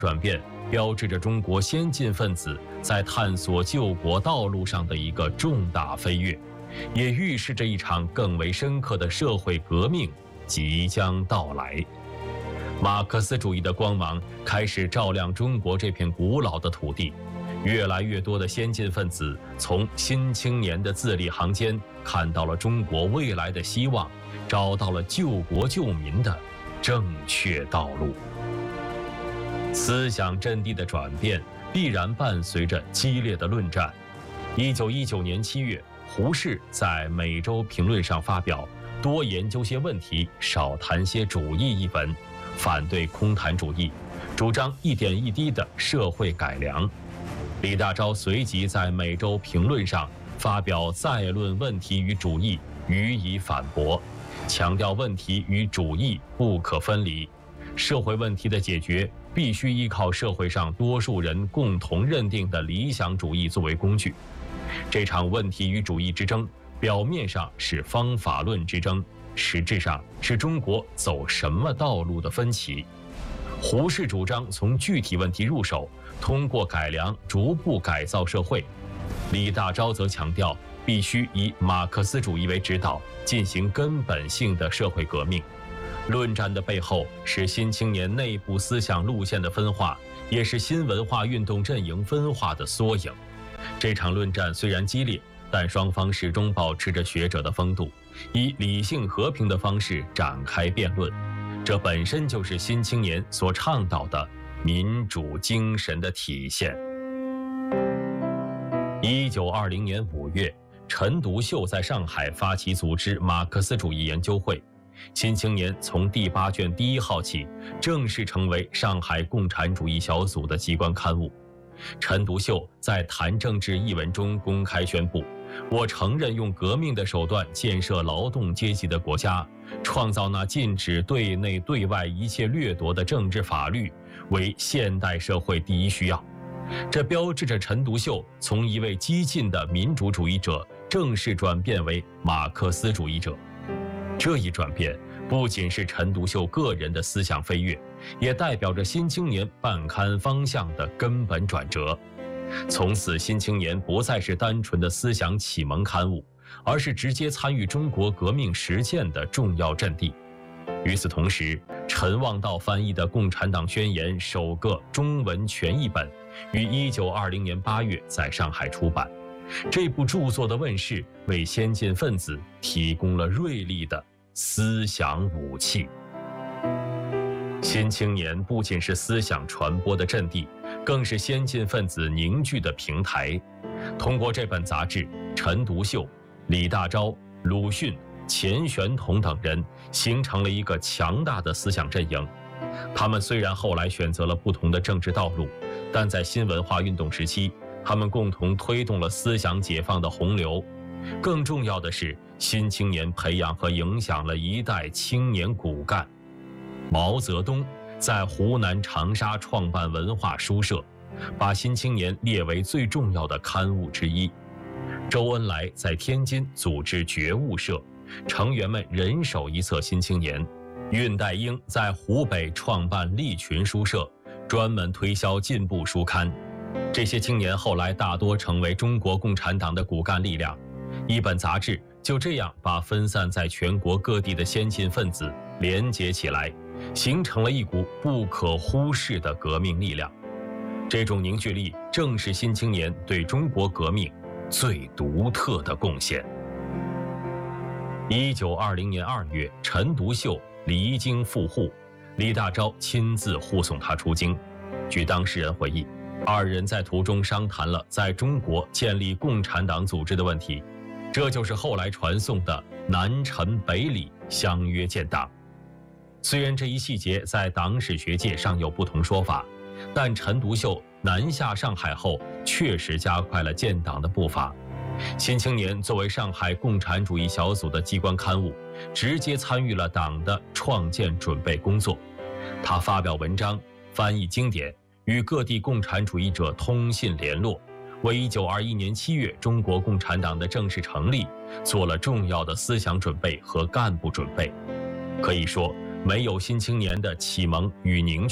转变标志着中国先进分子在探索救国道路上的一个重大飞跃，也预示着一场更为深刻的社会革命即将到来。马克思主义的光芒开始照亮中国这片古老的土地，越来越多的先进分子从新青年的字里行间看到了中国未来的希望，找到了救国救民的正确道路。思想阵地的转变必然伴随着激烈的论战。1919年7月，胡适在《每周评论》上发表《多研究些问题，少谈些主义》一文，反对空谈主义，主张一点一滴的社会改良。李大钊随即在《每周评论》上发表再论问题与主义，予以反驳，强调问题与主义不可分离，社会问题的解决必须依靠社会上多数人共同认定的理想主义作为工具。这场问题与主义之争，表面上是方法论之争，实质上是中国走什么道路的分歧。胡适主张从具体问题入手，通过改良逐步改造社会。李大钊则强调必须以马克思主义为指导，进行根本性的社会革命。论战的背后是新青年内部思想路线的分化，也是新文化运动阵营分化的缩影。这场论战虽然激烈，但双方始终保持着学者的风度，以理性和平的方式展开辩论。这本身就是新青年所倡导的民主精神的体现。1920年5月，陈独秀在上海发起组织马克思主义研究会。新青年从第8卷第1号起，正式成为上海共产主义小组的机关刊物。陈独秀在《谈政治》一文中公开宣布：我承认用革命的手段建设劳动阶级的国家，创造那禁止对内对外一切掠夺的政治法律，为现代社会第一需要。这标志着陈独秀从一位激进的民主主义者正式转变为马克思主义者。这一转变不仅是陈独秀个人的思想飞跃，也代表着新青年办刊方向的根本转折。从此，新青年不再是单纯的思想启蒙刊物，而是直接参与中国革命实践的重要阵地。与此同时，陈望道翻译的《共产党宣言》首个中文全译本于1920年8月在上海出版。这部著作的问世，为先进分子提供了锐利的思想武器。新青年不仅是思想传播的阵地，更是先进分子凝聚的平台。通过这本杂志，陈独秀、李大钊、鲁迅、钱玄同等人形成了一个强大的思想阵营。他们虽然后来选择了不同的政治道路，但在新文化运动时期，他们共同推动了思想解放的洪流。更重要的是，新青年培养和影响了一代青年骨干。毛泽东在湖南长沙创办文化书社，把新青年列为最重要的刊物之一。周恩来在天津组织觉悟社，成员们人手一册新青年。恽代英在湖北创办利群书社，专门推销进步书刊。这些青年后来大多成为中国共产党的骨干力量。一本杂志就这样把分散在全国各地的先进分子连结起来，形成了一股不可忽视的革命力量。这种凝聚力正是新青年对中国革命最独特的贡献。1920年2月，陈独秀离京赴沪，李大钊亲自护送他出京。据当事人回忆，二人在途中商谈了在中国建立共产党组织的问题，这就是后来传颂的南陈北李相约建党。虽然这一细节在党史学界尚有不同说法，但陈独秀南下上海后确实加快了建党的步伐。新青年作为上海共产主义小组的机关刊物，直接参与了党的创建准备工作。他发表文章，翻译经典，与各地共产主义者通信联络，为1921年7月中国共产党的正式成立做了重要的思想准备和干部准备。可以说，没有新青年的启蒙与凝聚，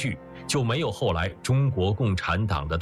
就没有后来中国共产党的